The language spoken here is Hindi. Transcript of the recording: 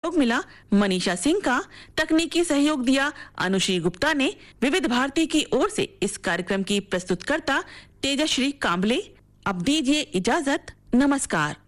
सहयोग मिला मनीषा सिंह का। तकनीकी सहयोग दिया अनुश्री गुप्ता ने। विविध भारती की ओर से इस कार्यक्रम की प्रस्तुतकर्ता तेजश्री कांबले। अब दीजिए इजाजत, नमस्कार।